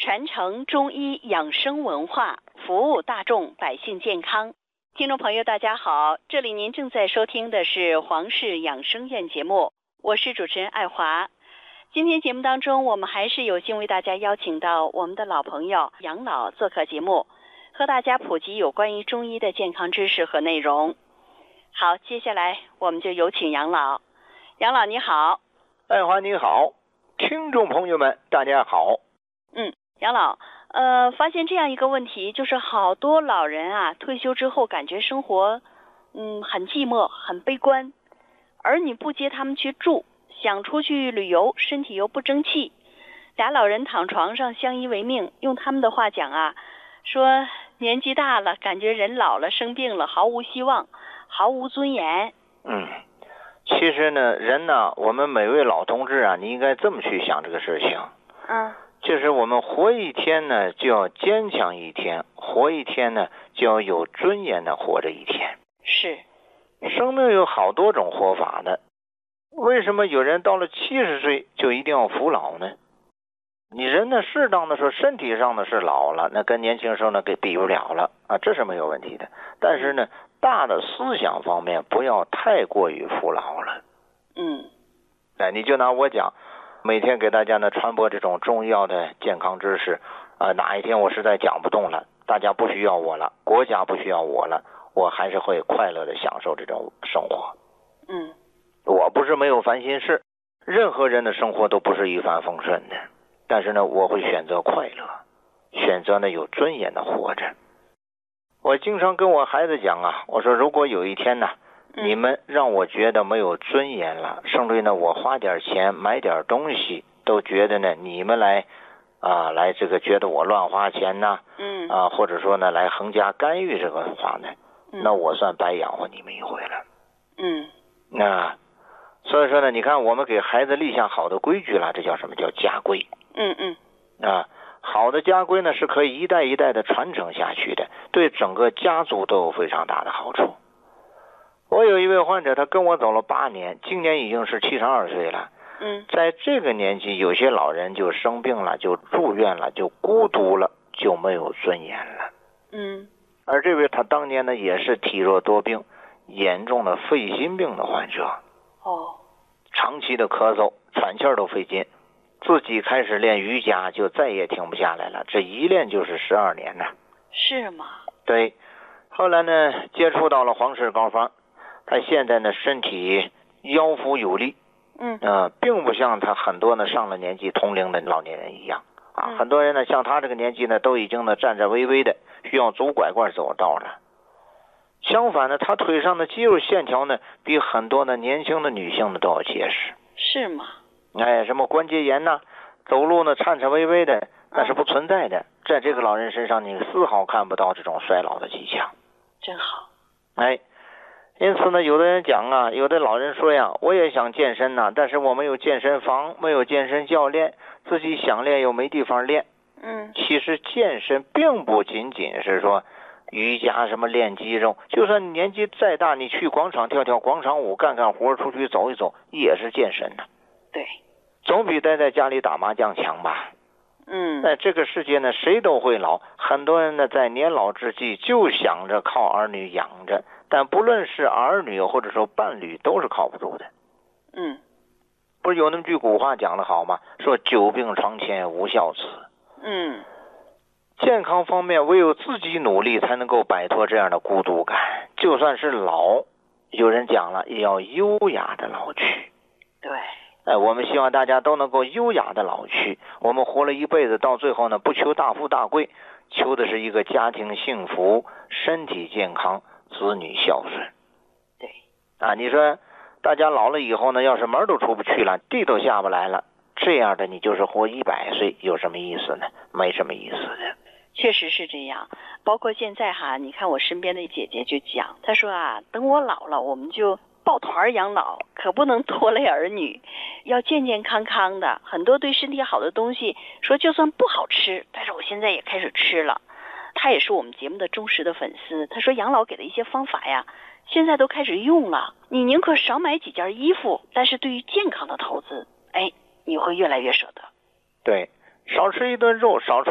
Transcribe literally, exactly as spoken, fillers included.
传承中医养生文化，服务大众百姓健康。听众朋友大家好，这里您正在收听的是黄氏养生院节目，我是主持人爱华。今天节目当中，我们还是有幸为大家邀请到我们的老朋友杨老做客节目，和大家普及有关于中医的健康知识和内容。好，接下来我们就有请杨老。杨老你好。 爱华你好，听众朋友们大家好。 嗯，杨老，呃，发现这样一个问题，就是好多老人啊，退休之后感觉生活，嗯，很寂寞，很悲观，儿女不接他们去住，想出去旅游，身体又不争气，俩老人躺床上相依为命。用他们的话讲啊，说年纪大了，感觉人老了，生病了，毫无希望，毫无尊严。 嗯，其实呢，人呢，我们每位老同志啊，你应该这么去想这个事情。 嗯。 就是我们活一天呢，就要坚强一天；活一天呢，就要有尊严的活着一天。 是， 生命有好多种活法的。为什么有人到了七十岁就一定要服老呢？你人呢，适当的说，身体上的是老了，那跟年轻时候呢给比不了了啊，这是没有问题的。但是呢，大的思想方面不要太过于服老了。 嗯， 哎，你就拿我讲。每天给大家呢传播这种重要的健康知识，啊、呃，哪一天我实在讲不动了，大家不需要我了，国家不需要我了，我还是会快乐的享受这种生活。 嗯， 我不是没有烦心事，任何人的生活都不是一帆风顺的，但是呢，我会选择快乐，选择呢有尊严的活着。我经常跟我孩子讲啊，我说如果有一天呢，你们让我觉得没有尊严了，甚至于呢，我花点钱买点东西，都觉得呢，你们来啊，来这个觉得我乱花钱呐， 嗯啊，或者说呢，来横加干预这个话呢， 嗯、 那我算白养活你们一回了。 嗯， 那所以说呢，你看我们给孩子立下好的规矩了，这叫什么叫家规？ 嗯嗯， 啊，好的家规呢是可以一代一代的传承下去的，对整个家族都有非常大的好处。我有一位患者，他跟我走了八年，今年已经是七十二岁了。 嗯， 在这个年纪，有些老人就生病了，就住院了，就孤独了，就没有尊严了。 嗯， 而这位他当年呢，也是体弱多病，严重的肺心病的患者。 哦， 长期的咳嗽，喘气儿都费劲，自己开始练瑜伽，就再也停不下来了。这一练就是十二年呢。 是吗？ 对，后来呢，接触到了黄氏膏方。他现在呢，身体腰腹有力， 嗯， 呃，并不像他很多呢上了年纪同龄的老年人一样啊。 嗯、 很多人呢，像他这个年纪呢，都已经呢站站巍巍的，需要拄拐棍走道了。相反呢，他腿上的肌肉线条呢，比很多的年轻的女性呢都要结实。 是吗？ 哎，什么关节炎呐，走路呢颤颤巍巍的，那是不存在的。嗯、在这个老人身上，你丝毫看不到这种衰老的迹象。 真好。 哎。因此呢，有的人讲啊，有的老人说呀，我也想健身呐、啊，但是我没有健身房，没有健身教练，自己想练又没地方练。 嗯， 其实健身并不仅仅是说瑜伽什么练肌肉，就算你年纪再大，你去广场跳跳广场舞，干干活，出去走一走，也是健身的。 对， 总比待在家里打麻将强吧。 嗯， 在这个世界呢，谁都会老，很多人呢在年老之际就想着靠儿女养着。但不论是儿女或者说伴侣，都是靠不住的。 嗯， 不是有那么句古话讲得好吗？说久病床前无孝子。 嗯， 健康方面唯有自己努力才能够摆脱这样的孤独感。就算是老，有人讲了，也要优雅的老去。 对， 哎，我们希望大家都能够优雅的老去。我们活了一辈子，到最后呢，不求大富大贵，求的是一个家庭幸福，身体健康，子女孝顺。 对啊，你说大家老了以后呢，要是门都出不去了，地都下不来了，这样的你就是活一百岁，有什么意思呢？没什么意思的。 确实是这样，包括现在哈，你看我身边的姐姐就讲，她说啊，等我老了，我们就抱团养老，可不能拖累儿女，要健健康康的。很多对身体好的东西，说就算不好吃，但是我现在也开始吃了。他也是我们节目的忠实的粉丝，他说养老给的一些方法呀，现在都开始用了。你宁可少买几件衣服，但是对于健康的投资，哎，你会越来越舍得。 对，少吃一顿肉，少吃